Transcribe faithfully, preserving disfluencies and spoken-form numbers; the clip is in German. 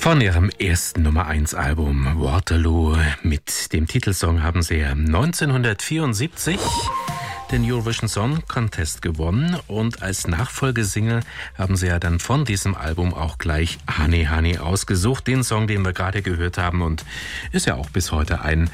Von ihrem ersten Nummer eins Album Waterloo mit dem Titelsong haben sie neunzehnhundertvierundsiebzig den Eurovision Song Contest gewonnen und als Nachfolgesingle haben sie ja dann von diesem Album auch gleich Honey Honey ausgesucht, den Song, den wir gerade gehört haben, und ist ja auch bis heute ein